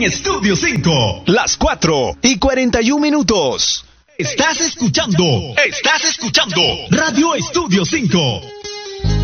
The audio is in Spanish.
en Estudio 5. Las 4:41. Estás escuchando Radio Estudio 5.